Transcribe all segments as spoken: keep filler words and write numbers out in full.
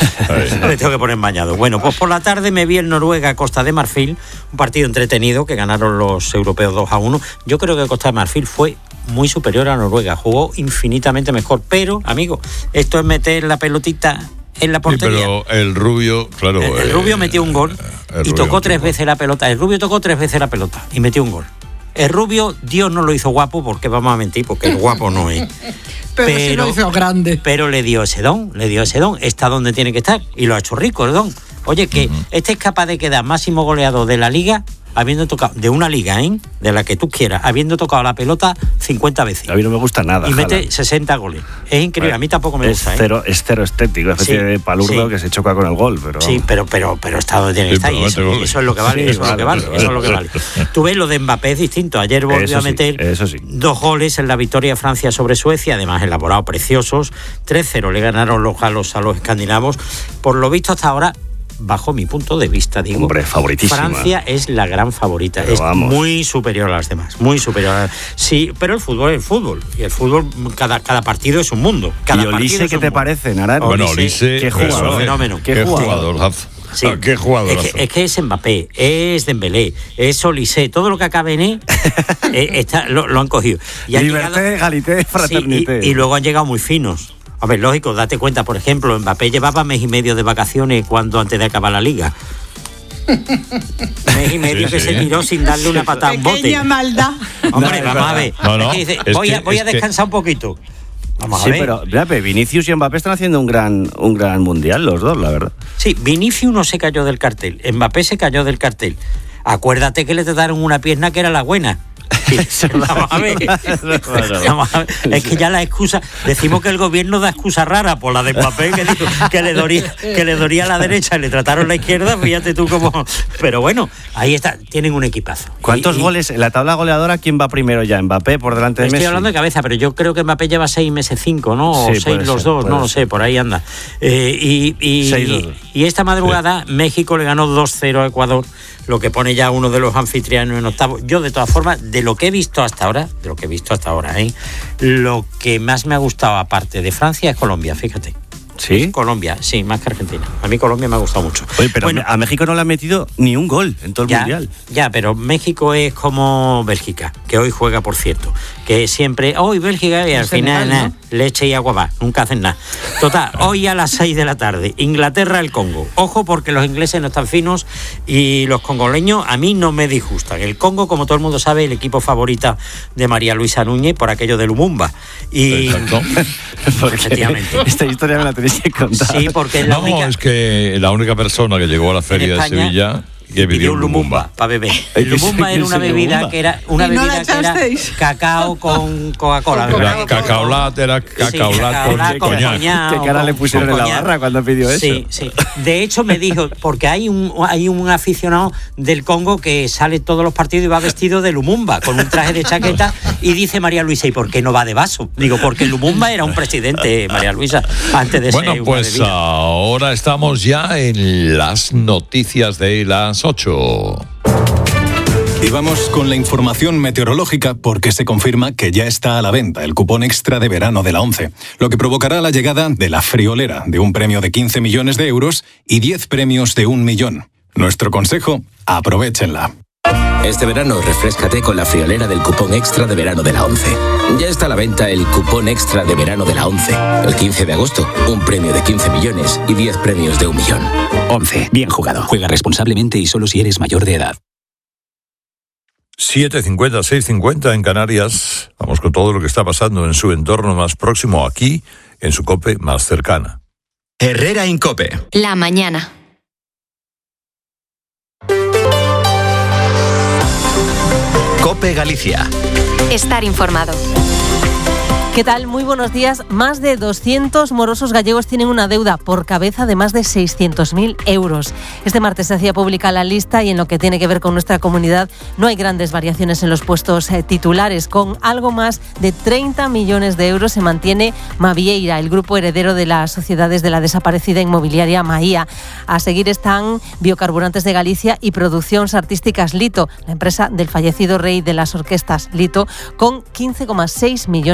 Me tengo que poner bañado. Bueno, pues por la tarde me vi el Noruega-Costa de Marfil, un partido entretenido que ganaron los europeos dos a uno. Yo creo que Costa de Marfil fue muy superior a Noruega, jugó infinitamente mejor, pero, amigo, esto es meter la pelotita en la portería. Sí, pero el Rubio, claro... El, el eh, Rubio metió un gol y tocó tres veces la pelota. El Rubio tocó tres veces la pelota y metió un gol. El Rubio, Dios no lo hizo guapo, porque vamos a mentir, porque el guapo no es. Pero, pero sí lo hizo grande. Pero le dio ese don, le dio ese don, está donde tiene que estar y lo ha hecho rico el don. Oye, que uh-huh. este es capaz de quedar máximo goleador de la liga, habiendo tocado, de una liga, ¿eh? De la que tú quieras, habiendo tocado la pelota cincuenta veces. A mí no me gusta nada. Y mete Haaland. sesenta goles. Es increíble, bueno, a mí tampoco me es gusta. Cero, ¿eh? Es cero estético, es especie sí, de palurdo sí. que se choca con el gol. Pero sí, pero, pero, pero está donde tiene que estar. Y eso, eso es lo que vale, sí, eso es lo que vale, vale, eso es lo que vale. Tú ves, lo de Mbappé es distinto. Ayer volvió eso a meter sí, sí. dos goles en la victoria de Francia sobre Suecia, además elaborados, preciosos. tres cero le ganaron los galos a los escandinavos. Por lo visto hasta ahora, bajo mi punto de vista, digo, hombre, favoritísima. Francia es la gran favorita, pero es vamos. muy superior a las demás, muy superior a... Sí, pero el fútbol es el fútbol, y el fútbol, cada, cada partido es un mundo. Cada ¿Y Olise qué te mundo. parece, Naran? Bueno, Olise, qué jugador, es fenómeno. Qué, qué jugador. jugador. Sí. Ah, qué jugador. Es que, es que es Mbappé, es Dembélé, es Olise, todo lo que acabe en E, eh, está, lo, lo han cogido. Y Liberté, llegado, Galité, Fraternité. Sí, y, y luego han llegado muy finos. A ver, lógico, date cuenta, por ejemplo, Mbappé llevaba mes y medio de vacaciones cuando antes de acabar la liga. Mes y medio sí, que sí. se tiró sin darle una patada a un bote. Pequeña maldad. Hombre, no, vamos a ver. No, no, es que dice, es voy, que, a, voy a descansar que... un poquito. Vamos sí, a ver. pero Mbappé, Vinicius y Mbappé están haciendo un gran, un gran mundial, los dos, la verdad. Sí, Vinicius no se cayó del cartel, Mbappé se cayó del cartel. Acuérdate que le trataron una pierna que era la buena. Sí, vamos a ver. Vamos a ver. Es que ya la excusa, decimos que el gobierno da excusa rara por la de Mbappé, que, dijo, que le doría, que le doría a la derecha y le trataron la izquierda, fíjate tú cómo. Pero bueno, ahí está, tienen un equipazo. ¿Cuántos y, y, goles en la tabla goleadora? ¿Quién va primero ya? ¿Mbappé por delante de estoy Messi? Estoy hablando de cabeza, pero yo creo que Mbappé lleva seis meses cinco, ¿no? O sí, seis los ser, dos, no lo sé, por ahí anda. Eh, y, y, seis, y, y esta madrugada sí. México le ganó dos cero a Ecuador, lo que pone ya uno de los anfitriones en octavo. Yo, de todas formas, de lo que he visto hasta ahora, de lo que he visto hasta ahora, ¿eh? Lo que más me ha gustado, aparte de Francia, es Colombia, fíjate. ¿Sí? Colombia, sí, más que Argentina. A mí Colombia me ha gustado mucho. Oye, pero bueno, a México no le han metido ni un gol en todo el ya, mundial. Ya, pero México es como Bélgica, que hoy juega, por cierto, que siempre, hoy Bélgica y al final nada, ¿no? Leche y agua va, nunca hacen nada. Total, hoy a las seis de la tarde, Inglaterra, el Congo. Ojo, porque los ingleses no están finos y los congoleños a mí no me disgustan. El Congo, como todo el mundo sabe, el equipo favorita de María Luisa Núñez por aquello de Lumumba. Y efectivamente. Esta historia me la tenéis que contar. Sí, porque es la no, única... es que la única persona que llegó a la feria de Sevilla que pidió un Lumumba para beber. El Lumumba era una bebida Lumumba? que era una bebida no que era cacao con Coca-Cola. Era cacao latte, era cacao latte sí, con, con coñac. ¿Qué cara le pusieron en la barra cuando pidió eso? Sí, sí. De hecho me dijo, porque hay un hay un aficionado del Congo que sale todos los partidos y va vestido de Lumumba, con un traje de chaqueta, y dice María Luisa, ¿y por qué no va de vaso? Digo, porque Lumumba era un presidente, María Luisa, antes de bueno, ser pues una ahora estamos ya en las noticias de las ocho. Y vamos con la información meteorológica porque se confirma que ya está a la venta el cupón extra de verano de la ONCE, lo que provocará la llegada de la friolera de un premio de quince millones de euros y diez premios de un millón. Nuestro consejo, aprovéchenla. Este verano refréscate con la friolera del cupón extra de verano de la ONCE. Ya está a la venta el cupón extra de verano de la ONCE. El quince de agosto, un premio de quince millones y diez premios de un millón. ONCE, bien jugado. Juega responsablemente y solo si eres mayor de edad. siete cincuenta, seis cincuenta en Canarias. Vamos con todo lo que está pasando en su entorno más próximo, aquí, en su COPE más cercana. Herrera en COPE. La mañana. COPE Galicia. Estar informado. ¿Qué tal? Muy buenos días. Más de doscientos morosos gallegos tienen una deuda por cabeza de más de seiscientos mil euros. Este martes se hacía pública la lista y en lo que tiene que ver con nuestra comunidad no hay grandes variaciones en los puestos eh, titulares. Con algo más de treinta millones de euros se mantiene Mavieira, el grupo heredero de las sociedades de la desaparecida inmobiliaria Maía. A seguir están Biocarburantes de Galicia y Produccións Artísticas Lito, la empresa del fallecido rey de las orquestas Lito, con quince coma seis millones en número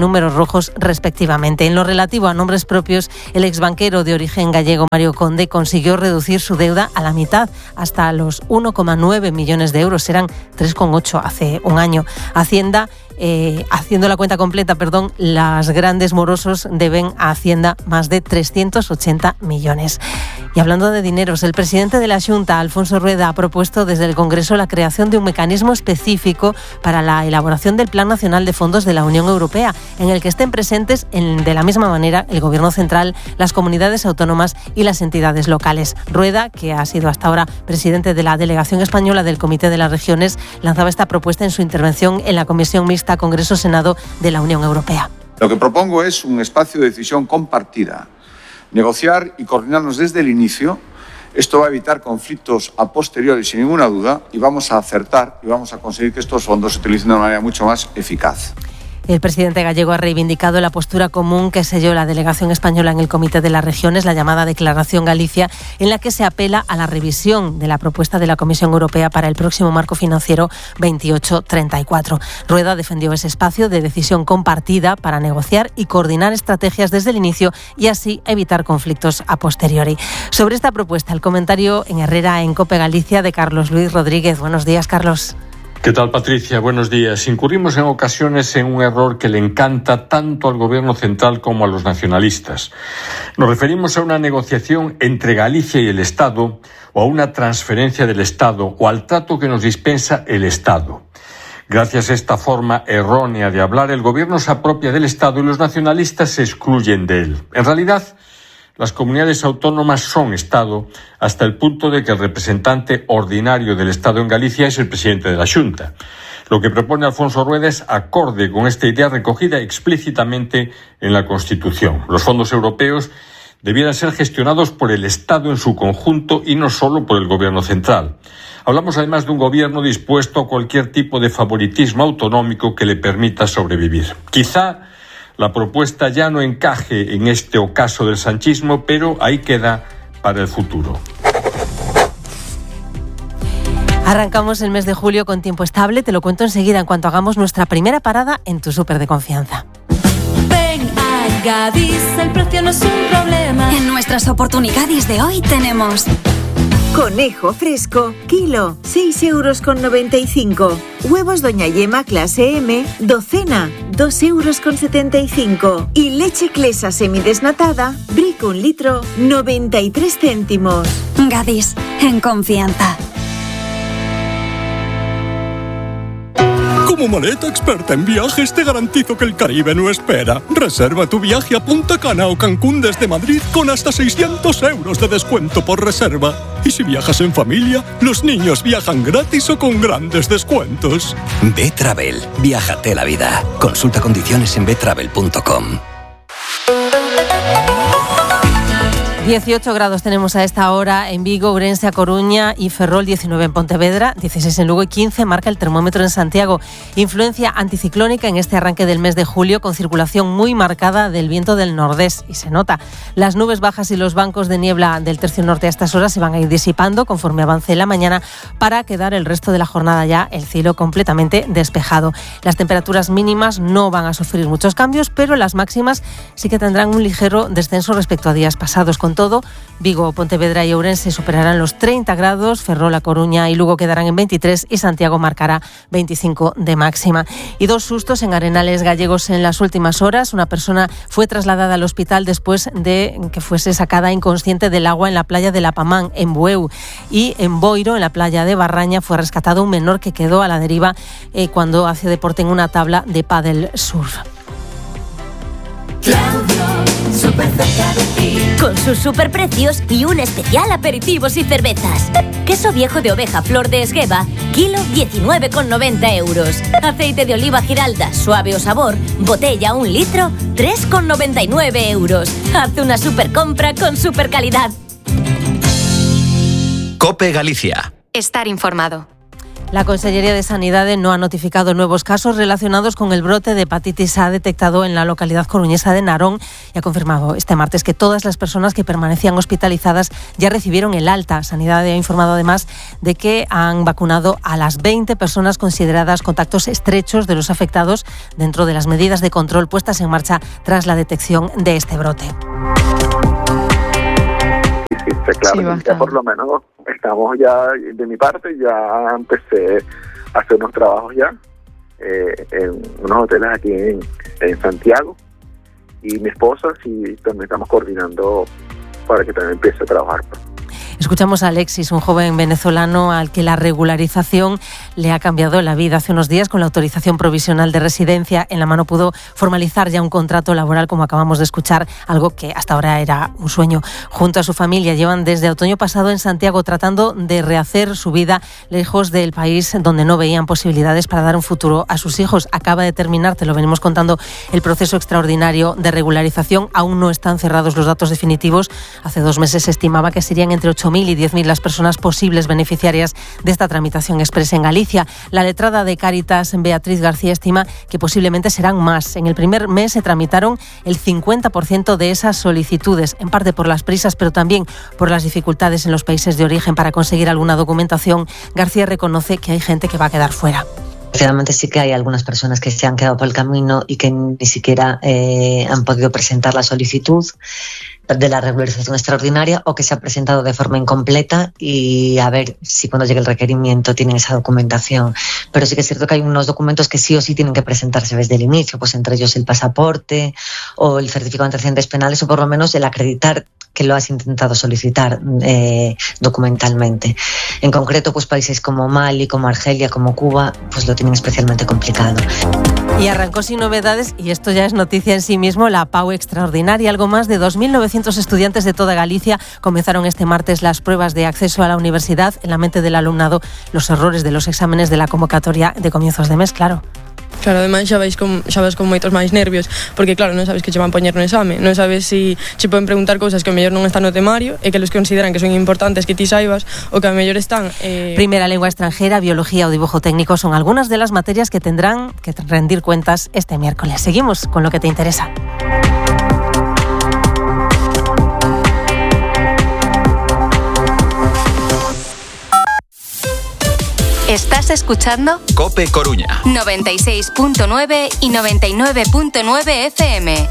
números rojos respectivamente. En lo relativo a nombres propios, el exbanquero de origen gallego Mario Conde consiguió reducir su deuda a la mitad, hasta los uno coma nueve millones de euros, eran tres coma ocho hace un año. Hacienda Eh, haciendo la cuenta completa, perdón, las grandes morosos deben a Hacienda más de trescientos ochenta millones. Y hablando de dineros, el presidente de la Xunta, Alfonso Rueda, ha propuesto desde el Congreso la creación de un mecanismo específico para la elaboración del Plan Nacional de Fondos de la Unión Europea, en el que estén presentes en, de la misma manera el Gobierno central, las comunidades autónomas y las entidades locales. Rueda, que ha sido hasta ahora presidente de la delegación española del Comité de las Regiones, lanzaba esta propuesta en su intervención en la Comisión Mixta Congreso-Senado de la Unión Europea. Lo que propongo es un espacio de decisión compartida, negociar y coordinarnos desde el inicio. Esto va a evitar conflictos a posteriori sin ninguna duda y vamos a acertar y vamos a conseguir que estos fondos se utilicen de una manera mucho más eficaz. El presidente gallego ha reivindicado la postura común que selló la delegación española en el Comité de las Regiones, la llamada Declaración Galicia, en la que se apela a la revisión de la propuesta de la Comisión Europea para el próximo marco financiero veintiocho treinta y cuatro. Rueda defendió ese espacio de decisión compartida para negociar y coordinar estrategias desde el inicio y así evitar conflictos a posteriori. Sobre esta propuesta, el comentario en Herrera en COPE Galicia de Carlos Luis Rodríguez. Buenos días, Carlos. ¿Qué tal, Patricia? Buenos días. Incurrimos en ocasiones en un error que le encanta tanto al Gobierno central como a los nacionalistas. Nos referimos a una negociación entre Galicia y el Estado, o a una transferencia del Estado, o al trato que nos dispensa el Estado. Gracias a esta forma errónea de hablar, el Gobierno se apropia del Estado y los nacionalistas se excluyen de él. En realidad, las comunidades autónomas son Estado hasta el punto de que el representante ordinario del Estado en Galicia es el presidente de la Xunta. Lo que propone Alfonso Rueda es acorde con esta idea recogida explícitamente en la Constitución. Los fondos europeos debieran ser gestionados por el Estado en su conjunto y no solo por el Gobierno central. Hablamos además de un gobierno dispuesto a cualquier tipo de favoritismo autonómico que le permita sobrevivir. Quizá la propuesta ya no encaje en este ocaso del sanchismo, pero ahí queda para el futuro. Arrancamos el mes de julio con tiempo estable. Te lo cuento enseguida en cuanto hagamos nuestra primera parada en tu súper de confianza. Ven a Gadis, el precio no es un problema. En nuestras oportunidades de hoy tenemos... Conejo fresco, kilo, seis euros con noventa y cinco. Huevos Doña Yema clase M, docena, dos euros con setenta y cinco. Y leche Clesa semidesnatada, Brick un litro, noventa y tres céntimos. Gadis, en confianza. Como maleta experta en viajes, te garantizo que el Caribe no espera. Reserva tu viaje a Punta Cana o Cancún desde Madrid con hasta seiscientos euros de descuento por reserva. Y si viajas en familia, los niños viajan gratis o con grandes descuentos. B-Travel. Viájate la vida. Consulta condiciones en b travel punto com. dieciocho grados tenemos a esta hora en Vigo, Ourense, A Coruña y Ferrol, diecinueve en Pontevedra, dieciséis en Lugo y quince marca el termómetro en Santiago. Influencia anticiclónica en este arranque del mes de julio con circulación muy marcada del viento del nordés y se nota. Las nubes bajas y los bancos de niebla del tercio norte a estas horas se van a ir disipando conforme avance la mañana para quedar el resto de la jornada ya el cielo completamente despejado. Las temperaturas mínimas no van a sufrir muchos cambios, pero las máximas sí que tendrán un ligero descenso respecto a días pasados. Con todo, Vigo, Pontevedra y Ourense superarán los treinta grados, Ferrol, A Coruña y Lugo quedarán en veintitrés y Santiago marcará veinticinco de máxima. Y dos sustos en Arenales gallegos en las últimas horas. Una persona fue trasladada al hospital después de que fuese sacada inconsciente del agua en la playa de La Pamán, en Bueu. Y en Boiro, en la playa de Barraña, fue rescatado un menor que quedó a la deriva eh, cuando hacía deporte en una tabla de pádel surf. Súper cerca de ti. Con sus superprecios y un especial aperitivos y cervezas. Queso viejo de oveja Flor de Esgueva, kilo diecinueve con noventa euros. Aceite de oliva Giralda, suave o sabor, botella un litro, tres con noventa y nueve euros. Haz una super compra con super calidad. COPE Galicia. Estar informado. La Consellería de Sanidad no ha notificado nuevos casos relacionados con el brote de hepatitis A detectado en la localidad coruñesa de Narón y ha confirmado este martes que todas las personas que permanecían hospitalizadas ya recibieron el alta. Sanidad ha informado además de que han vacunado a las veinte personas consideradas contactos estrechos de los afectados dentro de las medidas de control puestas en marcha tras la detección de este brote. Sí, sí, claro, sí, ya por lo menos estamos ya, de mi parte, ya empecé a hacer unos trabajos ya eh, en unos hoteles aquí en, en Santiago, y mi esposa sí también estamos coordinando para que también empiece a trabajar. Escuchamos a Alexis, un joven venezolano al que la regularización le ha cambiado la vida. Hace unos días, con la autorización provisional de residencia en la mano, pudo formalizar ya un contrato laboral, como acabamos de escuchar, algo que hasta ahora era un sueño. Junto a su familia llevan desde otoño pasado en Santiago tratando de rehacer su vida lejos del país donde no veían posibilidades para dar un futuro a sus hijos. Acaba de terminar, te lo venimos contando, el proceso extraordinario de regularización. Aún no están cerrados los datos definitivos. Hace dos meses se estimaba que serían entre ocho mil y diez mil las personas posibles beneficiarias de esta tramitación express en Galicia. La letrada de Cáritas, Beatriz García, estima que posiblemente serán más. En el primer mes se tramitaron el cincuenta por ciento de esas solicitudes, en parte por las prisas, pero también por las dificultades en los países de origen para conseguir alguna documentación. García reconoce que hay gente que va a quedar fuera. Finalmente sí que hay algunas personas que se han quedado por el camino y que ni siquiera eh, han podido presentar la solicitud de la regularización extraordinaria, o que se ha presentado de forma incompleta, y a ver si cuando llegue el requerimiento tienen esa documentación. Pero sí que es cierto que hay unos documentos que sí o sí tienen que presentarse desde el inicio, pues entre ellos el pasaporte o el certificado de antecedentes penales, o por lo menos el acreditar que lo has intentado solicitar eh, documentalmente. En concreto, pues países como Mali, como Argelia, como Cuba, pues lo tienen especialmente complicado. Y arrancó sin novedades, y esto ya es noticia en sí mismo, la PAU extraordinaria. Algo más de dos mil novecientos estudiantes de toda Galicia comenzaron este martes las pruebas de acceso a la universidad. En la mente del alumnado, los errores de los exámenes de la convocatoria de comienzos de mes, claro. Claro, ademais xa vais con, xa vas con moitos máis nervios, porque claro, non sabes que che van poñer no exame, non sabes si che poden preguntar cousas que ao mellor non están no temario e que los consideran que son importantes que ti saibas, o que ao mellor están... Eh... Primera lengua extranjera, biología o dibujo técnico son algunas de las materias que tendrán que rendir cuentas este miércoles. Seguimos con lo que te interesa. Estás escuchando COPE Coruña noventa y seis punto nueve y noventa y nueve punto nueve F M.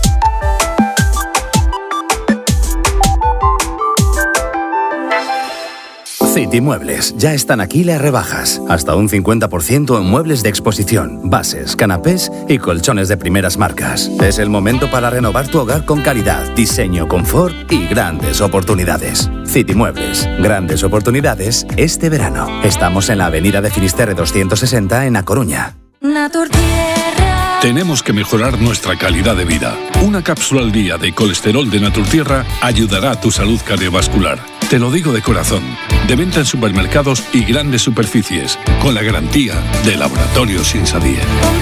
City Muebles, ya están aquí las rebajas. Hasta un cincuenta por ciento en muebles de exposición, bases, canapés y colchones de primeras marcas. Es el momento para renovar tu hogar con calidad, diseño, confort y grandes oportunidades. City Muebles, grandes oportunidades este verano. Estamos en la avenida de Finisterre doscientos sesenta en A Coruña. Tenemos que mejorar nuestra calidad de vida. Una cápsula al día de colesterol de Naturtierra ayudará a tu salud cardiovascular. Te lo digo de corazón. De venta en supermercados y grandes superficies, con la garantía de Laboratorios Insadía.